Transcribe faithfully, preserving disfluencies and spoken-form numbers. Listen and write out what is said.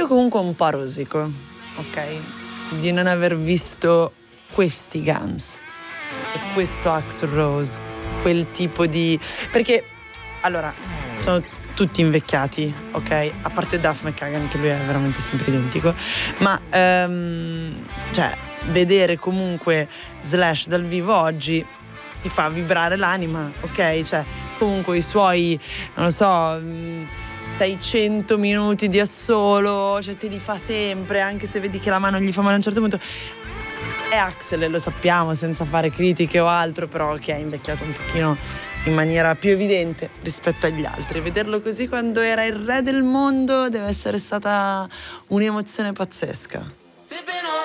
sento comunque un po' rosico, ok? Di non aver visto questi Guns e questo Axl Rose, quel tipo di... Perché, allora, sono tutti invecchiati, ok? A parte Duff McKagan, che lui è veramente sempre identico, ma, um, cioè, vedere comunque Slash dal vivo oggi ti fa vibrare l'anima, ok? Cioè, comunque i suoi, non lo so, seicento minuti di assolo, cioè te li fa sempre, anche se vedi che la mano gli fa male a un certo punto. È Axl, lo sappiamo, senza fare critiche o altro, però che è invecchiato un pochino in maniera più evidente rispetto agli altri. Vederlo così quando era il re del mondo deve essere stata un'emozione pazzesca.